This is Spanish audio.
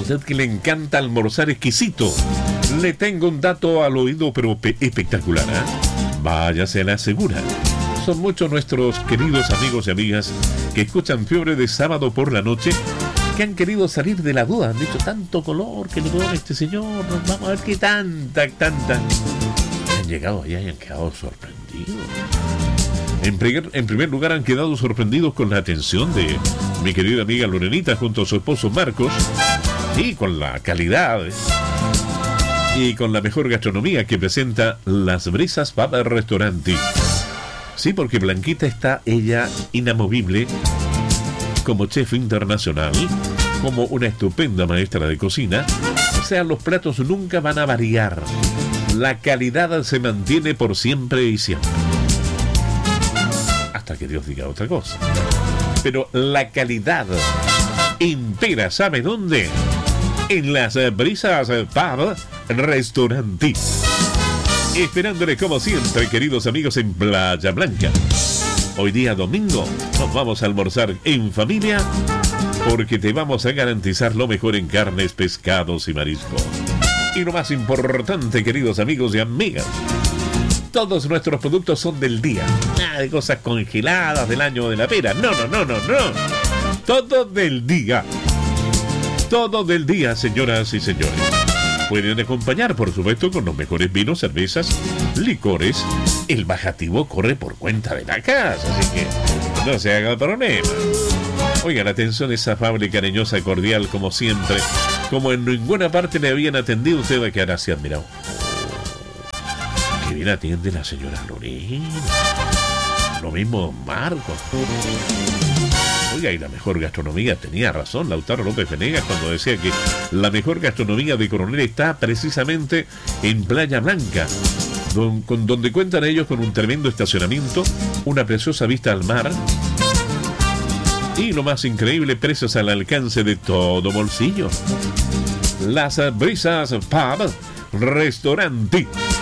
usted que le encanta almorzar exquisito, le tengo un dato al oído pero espectacular, ¿eh? Váyase a la segura. Son muchos nuestros queridos amigos y amigas que escuchan Fiebre de Sábado por la noche, que han querido salir de la duda. Han dicho, tanto color que le pone este señor, vamos a ver qué tanta. Han llegado allá y han quedado sorprendidos. En primer lugar, han quedado sorprendidos con la atención de mi querida amiga Lorenita junto a su esposo Marcos, y con la calidad y con la mejor gastronomía que presenta Las Brisas Pub Restaurante. Sí, porque Blanquita está ella inamovible como chef internacional, como una estupenda maestra de cocina. O sea, los platos nunca van a variar. La calidad se mantiene por siempre y siempre. Hasta que Dios diga otra cosa. Pero la calidad impera, ¿sabe dónde? En Las Brisas Pub Restaurante. Esperándoles como siempre, queridos amigos, en Playa Blanca. Hoy día domingo nos vamos a almorzar en familia, porque te vamos a garantizar lo mejor en carnes, pescados y mariscos. Y lo más importante, queridos amigos y amigas, todos nuestros productos son del día. Nada de cosas congeladas del año de la pera. No. Todo del día. Todo del día, señoras y señores. Pueden acompañar, por supuesto, con los mejores vinos, cervezas, licores. El bajativo corre por cuenta de la casa, así que no se haga problema. Oigan, atención, esa fábrica cariñosa y cordial, como siempre. Como en ninguna parte le habían atendido, usted va a quedar así admirado. Qué bien atiende la señora Lorena. Lo mismo Marcos. Oiga, y la mejor gastronomía, tenía razón Lautaro López Venegas cuando decía que la mejor gastronomía de Coronel está precisamente en Playa Blanca, donde cuentan ellos con un tremendo estacionamiento, una preciosa vista al mar y lo más increíble, precios al alcance de todo bolsillo. Las Brisas Pub Restaurante.